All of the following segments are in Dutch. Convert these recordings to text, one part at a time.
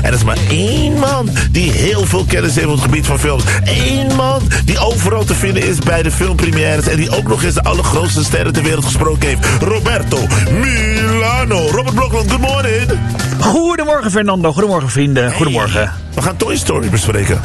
En er is maar één man die heel veel kennis heeft op het gebied van films. Eén man die overal te vinden is bij de filmpremières. En die ook nog eens de allergrootste sterren ter wereld gesproken heeft. Roberto Milano. Robert Blokland, good morning. Goedemorgen Fernando, goedemorgen vrienden, goedemorgen. We gaan Toy Story bespreken.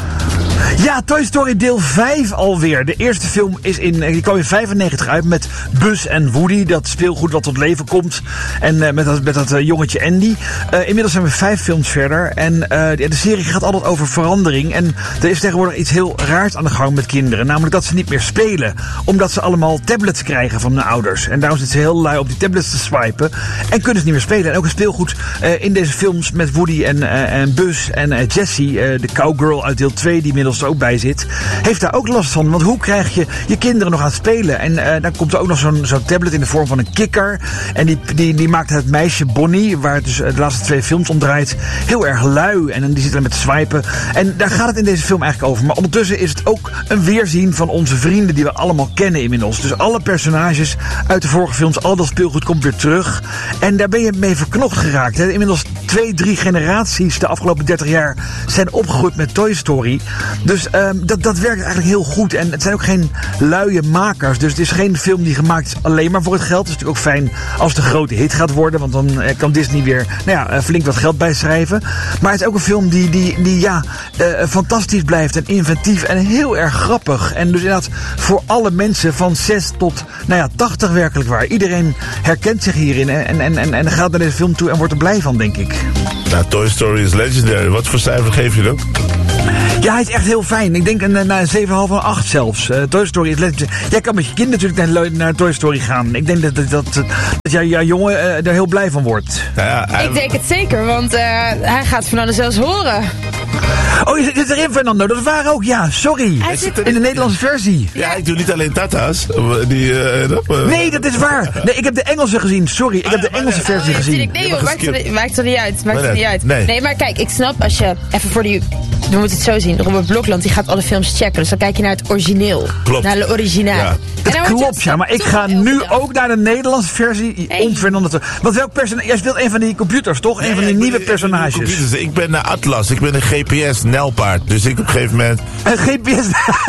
Ja, Toy Story deel 5 alweer. De eerste film die kwam in 95 uit met Buzz en Woody. Dat speelgoed wat tot leven komt. En met dat jongetje Andy. Inmiddels zijn we 5 films verder. En de serie gaat altijd over verandering. En er is tegenwoordig iets heel raars aan de gang met kinderen. Namelijk dat ze niet meer spelen. Omdat ze allemaal tablets krijgen van hun ouders. En daarom zitten ze heel lui op die tablets te swipen. En kunnen ze niet meer spelen. En ook het speelgoed in deze films met Woody en Buzz en Jessie. De cowgirl uit deel 2 die inmiddels er ook bij zit, heeft daar ook last van. Want hoe krijg je je kinderen nog aan het spelen? En dan komt er ook nog zo'n tablet in de vorm van een kikker. En die maakt het meisje Bonnie, waar het dus de laatste 2 films om draait, heel erg lui. En die zit er met swipen. En daar gaat het in deze film eigenlijk over. Maar ondertussen is het ook een weerzien van onze vrienden die we allemaal kennen inmiddels. Dus alle personages uit de vorige films, al dat speelgoed komt weer terug. En daar ben je mee verknocht geraakt. Hè? Inmiddels 2-3 generaties de afgelopen 30 jaar zijn opgegroeid met Toy Story. Dus dat werkt eigenlijk heel goed. En het zijn ook geen luie makers. Dus het is geen film die gemaakt is alleen maar voor het geld. Het is natuurlijk ook fijn als het een grote hit gaat worden. Want dan kan Disney weer flink wat geld bijschrijven. Maar het is ook een film die fantastisch blijft en inventief en heel erg grappig. En dus inderdaad voor alle mensen van 6 tot 80 werkelijk waar. Iedereen herkent zich hierin en gaat naar deze film toe en wordt er blij van, denk ik. Nou, Toy Story is legendary. Wat voor cijfer geef je dan? Ja, hij is echt heel fijn. Ik denk naar 7,5 en 8 zelfs. Toy Story is legendary. Jij kan met je kind natuurlijk naar Toy Story gaan. Ik denk dat jouw jongen er heel blij van wordt. Ik denk het zeker, want hij gaat Fernando zelfs horen. Oh, je zit erin, Fernando. Dat is waar ook, ja. Sorry. In de Nederlandse versie. Ja, ik doe niet alleen Tata's. Nee, dat is waar. Nee, ik heb de Engelse gezien. Sorry, ik heb de Engelse versie gezien. Nee joh, maakt er niet uit. Nee, maar kijk, ik snap als je even voor die... We moeten het zo zien. Robert Blokland die gaat alle films checken. Dus dan kijk je naar het origineel. Klopt. Naar de originaal. Ja. Dat klopt, ja. Maar ik ga nu ook naar de Nederlandse versie. Om Fernando te... Want welk personage... Jij speelt een van die computers, toch? Een van die nieuwe personages. Ik ben Atlas. Ik ben een GPS-nelpaard. Dus ik op een gegeven moment... Een GPS...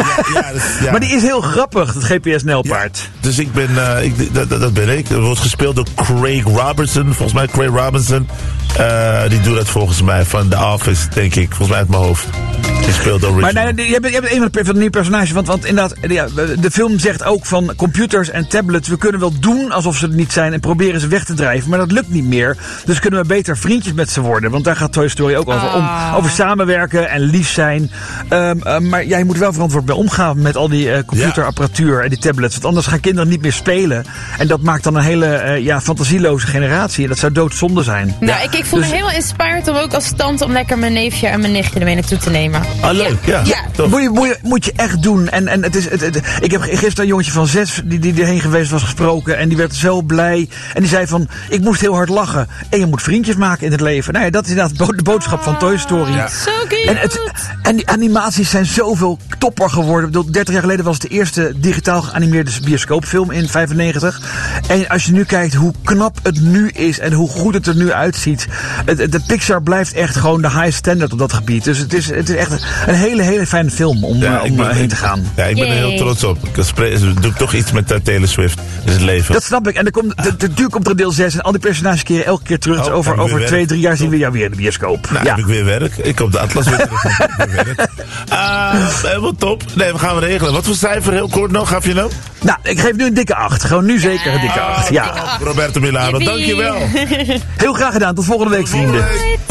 Maar die is heel grappig, dat GPS-nelpaard. Ja, dus ik ben... dat ben ik. Dat wordt gespeeld door Craig Robinson. Volgens mij Craig Robinson. Die doet dat volgens mij van The Office, denk ik. Volgens mij uit mijn hoofd. Die speelt original. Maar je bent een van de nieuwe personages. Want inderdaad, de film zegt ook van computers en tablets. We kunnen wel doen alsof ze het niet zijn en proberen ze weg te drijven. Maar dat lukt niet meer. Dus kunnen we beter vriendjes met ze worden. Want daar gaat Toy Story ook over. Over samenwerken en lief zijn. Maar je moet wel verantwoord bij omgaan met al die computerapparatuur en die tablets. Want anders gaan kinderen niet meer spelen. En dat maakt dan een hele fantasieloze generatie. En dat zou doodzonde zijn. Nou, ik voel me helemaal inspired om ook als tante om lekker mijn neefje en mijn nichtje ermee naartoe te nemen. Ah, leuk. Ja. Moet je echt doen. En ik heb gisteren een jongetje van 6 die erheen geweest was gesproken. En die werd zo blij. En die zei van, ik moest heel hard lachen. En je moet vriendjes maken in het leven. Nou ja, dat is inderdaad de boodschap van Toy Story. Ja. Zo cute. En die animaties zijn zoveel topper geworden. Ik bedoel, 30 jaar geleden was het de eerste digitaal geanimeerde bioscoopfilm in 95. En als je nu kijkt hoe knap het nu is en hoe goed het er nu uitziet. De Pixar blijft echt gewoon de high standard op dat gebied. Dus het is echt een hele fijne film om heen te gaan. Ja, ik ben er heel trots op. Ik doe toch iets met Taylor Swift in het leven. Dat snap ik. En natuurlijk komt er deel 6 en al die personages keren elke keer terug. Dus over 2-3 jaar zien we jou weer in de bioscoop. Nou, heb ik weer werk. Ik op de Atlas weer terug. Helemaal top. Nee, we gaan regelen. Wat voor cijfer heel kort nog gaf je nou? Nou, ik geef nu een dikke 8. Gewoon nu zeker een dikke 8. Ja. Roberto Milano, dankjewel. Heel graag gedaan. Tot volgende week, vrienden.